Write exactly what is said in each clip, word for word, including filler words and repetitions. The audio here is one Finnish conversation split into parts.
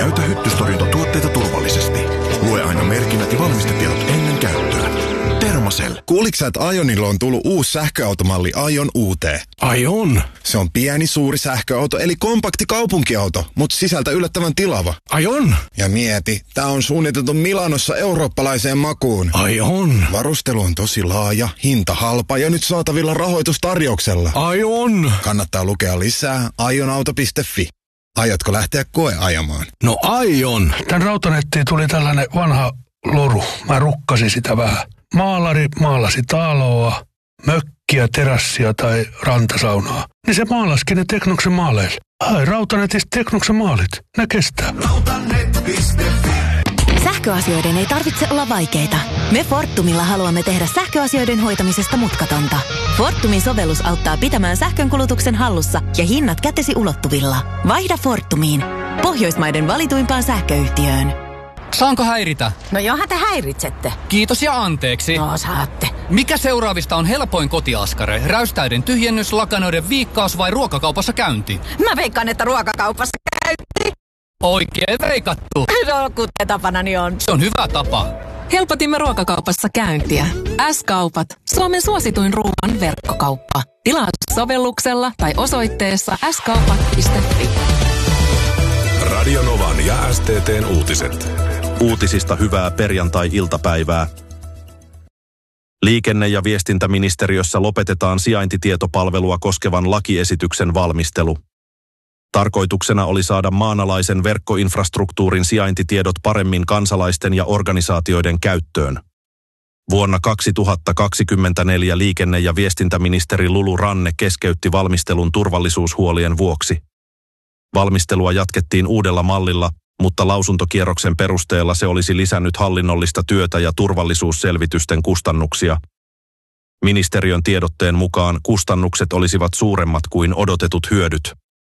Käytä hyttystorjuntatuotteita turvallisesti. Lue aina merkinnät ja valmistetiedot ennen käyttöä. Thermacell. Kuuliks sä, että Ionilla on tullut uusi sähköautomalli Ion U T? Aion? Se on pieni, suuri sähköauto, eli kompakti kaupunkiauto, mutta sisältä yllättävän tilava. Aion? Ja mieti, tää on suunniteltu Milanossa eurooppalaiseen makuun. Aion? Varustelu on tosi laaja, hinta halpa ja nyt saatavilla rahoitustarjouksella. Aion? Kannattaa lukea lisää ionauto piste fi. Aiotko lähteä koeajamaan? No aion. Tän rautanettiin tuli tällainen vanha loru. Mä rukkasin sitä vähän. Maalari maalasi taloa, mökkiä, terassia tai rantasaunaa. Niin se maalaskin ne Teknoksen maaleille. Ai rautanetista Teknoksen maalit. Ne kestää. Rautanet piste fi. Sähköasioiden ei tarvitse olla vaikeita. Me Fortumilla haluamme tehdä sähköasioiden hoitamisesta mutkatonta. Fortumin sovellus auttaa pitämään sähkönkulutuksen hallussa ja hinnat kätesi ulottuvilla. Vaihda Fortumiin. Pohjoismaiden valituimpaan sähköyhtiöön. Saanko häiritä? No johan te häiritsette. Kiitos ja anteeksi. No saatte. Mikä seuraavista on helpoin kotiaskare? Räystäiden tyhjennys, lakanoiden viikkaus vai ruokakaupassa käynti? Mä veikkaan, että ruokakaupassa käynti. Oikein veikattu. No kuten tapanani on. Se on hyvä tapa. Helpotimme ruokakaupassa käyntiä. S-kaupat. Suomen suosituin ruoan verkkokauppa. Tilaa sovelluksella tai osoitteessa s kaupat piste fi. Radio Novan ja S T T:n uutiset. Uutisista hyvää perjantai-iltapäivää. Liikenne- ja viestintäministeriössä lopetetaan sijaintitietopalvelua koskevan lakiesityksen valmistelu. Tarkoituksena oli saada maanalaisen verkkoinfrastruktuurin sijaintitiedot paremmin kansalaisten ja organisaatioiden käyttöön. Vuonna kaksituhattakaksikymmentäneljä liikenne- ja viestintäministeri Lulu Ranne keskeytti valmistelun turvallisuushuolien vuoksi. Valmistelua jatkettiin uudella mallilla, mutta lausuntokierroksen perusteella se olisi lisännyt hallinnollista työtä ja turvallisuusselvitysten kustannuksia. Ministeriön tiedotteen mukaan kustannukset olisivat suuremmat kuin odotetut hyödyt.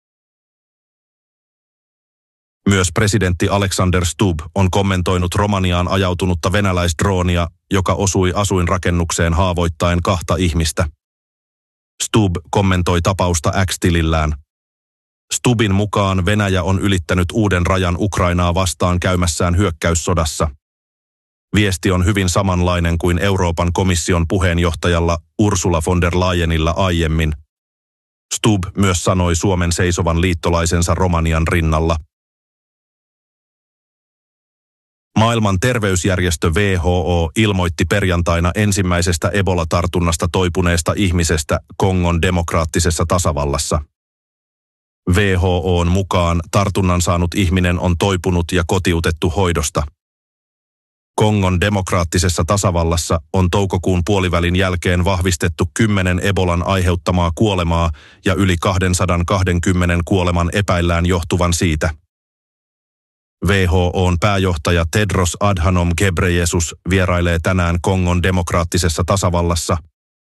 Myös presidentti Alexander Stubb on kommentoinut Romaniaan ajautunutta venäläisdroonia, joka osui asuinrakennukseen haavoittaen kahta ihmistä. Stubb kommentoi tapausta X-tilillään. Stubbin mukaan Venäjä on ylittänyt uuden rajan Ukrainaa vastaan käymässään hyökkäyssodassa. Viesti on hyvin samanlainen kuin Euroopan komission puheenjohtajalla Ursula von der Leyenillä aiemmin. Stubb myös sanoi Suomen seisovan liittolaisensa Romanian rinnalla. Maailman terveysjärjestö W H O ilmoitti perjantaina ensimmäisestä Ebola-tartunnasta toipuneesta ihmisestä Kongon demokraattisessa tasavallassa. W H O:n mukaan tartunnan saanut ihminen on toipunut ja kotiutettu hoidosta. Kongon demokraattisessa tasavallassa on toukokuun puolivälin jälkeen vahvistettu kymmenen Ebolan aiheuttamaa kuolemaa ja yli kaksisataakaksikymmentä kuoleman epäillään johtuvan siitä. W H O:n pääjohtaja Tedros Adhanom Ghebreyesus vierailee tänään Kongon demokraattisessa tasavallassa.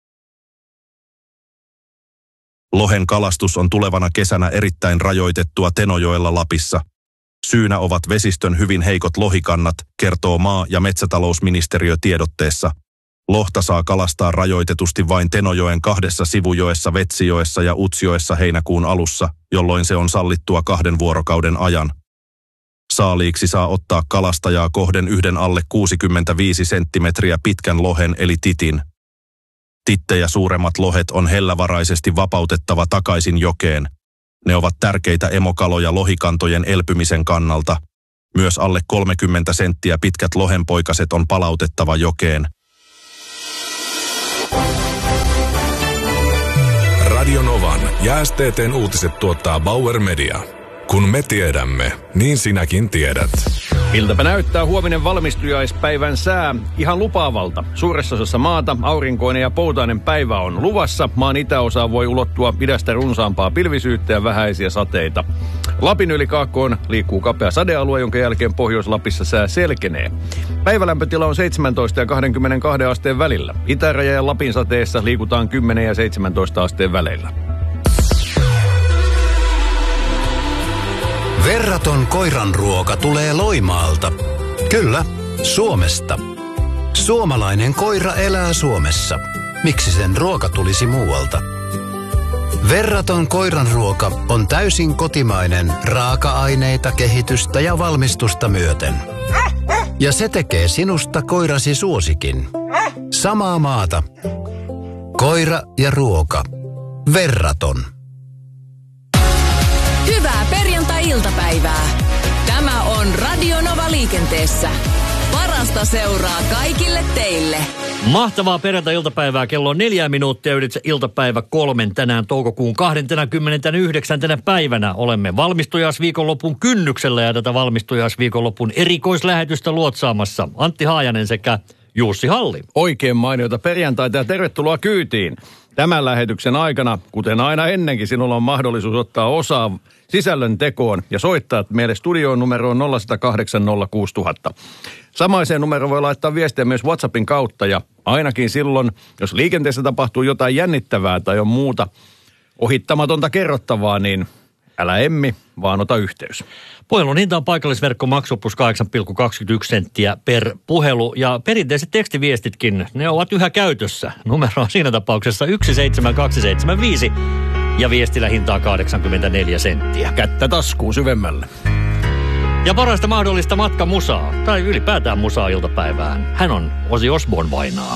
Lohen kalastus on tulevana kesänä erittäin rajoitettua Tenojoella Lapissa. Syynä ovat vesistön hyvin heikot lohikannat, kertoo maa- ja metsätalousministeriö tiedotteessa. Lohta saa kalastaa rajoitetusti vain Tenojoen kahdessa sivujoessa Vetsijoessa ja Utsjoessa heinäkuun alussa, jolloin se on sallittua kahden vuorokauden ajan. Saaliiksi saa ottaa kalastajaa kohden yhden alle kuusikymmentäviisi senttimetriä pitkän lohen eli titin. Tittejä suuremmat lohet on hellävaraisesti vapautettava takaisin jokeen. Ne ovat tärkeitä emokaloja lohikantojen elpymisen kannalta. Myös alle kolmekymmentä senttiä pitkät lohenpoikaset on palautettava jokeen. Radio Novan ja S T T:n uutiset tuottaa Bauer Media. Kun me tiedämme, niin sinäkin tiedät. Miltäpä näyttää huominen valmistujaispäivän sää? Ihan lupaavalta. Suuressa osassa maata aurinkoinen ja poutainen päivä on luvassa. Maan itäosa voi ulottua idästä runsaampaa pilvisyyttä ja vähäisiä sateita. Lapin yli kaakkoon liikkuu kapea sadealue, jonka jälkeen Pohjois-Lapissa sää selkenee. Päivälämpötila on seitsemäntoista ja kaksikymmentäkaksi asteen välillä. Itäraja ja Lapin sateessa liikutaan kymmenen ja seitsemäntoista asteen väleillä. Verraton koiranruoka tulee Loimaalta. Kyllä, Suomesta. Suomalainen koira elää Suomessa. Miksi sen ruoka tulisi muualta? Verraton koiranruoka on täysin kotimainen raaka-aineita, kehitystä ja valmistusta myöten. Ja se tekee sinusta koirasi suosikin. Samaa maata. Koira ja ruoka. Verraton. Hyvää perjantai-iltapäivää. Tämä on Radio Nova liikenteessä. Parasta seuraa kaikille teille. Mahtavaa perjantai-iltapäivää. Kello on neljä minuuttia ylitse iltapäivä kolmen tänään toukokuun kahdeskymmenesyhdeksäs päivänä. Olemme valmistujaisviikonlopun kynnyksellä ja tätä valmistujaisviikonlopun erikoislähetystä luotsaamassa Antti Haajanen sekä Jussi Halli. Oikein mainiota perjantaita ja tervetuloa kyytiin. Tämän lähetyksen aikana, kuten aina ennenkin, sinulla on mahdollisuus ottaa osaa sisällön tekoon ja soittaa meille studioon numeroon nolla yksi nolla kahdeksan nolla kuusi nolla nolla nolla. Samaiseen numeroon voi laittaa viestiä myös WhatsAppin kautta ja ainakin silloin, jos liikenteessä tapahtuu jotain jännittävää tai on muuta ohittamatonta kerrottavaa, niin älä emmi, vaan ota yhteys. Puhelun hinta on paikallisverkkomaksu plus kahdeksan pilkku kaksikymmentäyksi senttiä per puhelu ja perinteiset tekstiviestitkin, ne ovat yhä käytössä. Numero on siinä tapauksessa yksi seitsemän kaksi seitsemän viisi ja viestillä hintaa kahdeksankymmentäneljä senttiä. Kättä taskuun syvemmälle. Ja parasta mahdollista matkamusaa, tai ylipäätään musaa iltapäivään. Hän on Ozzy Osbourne vainaa.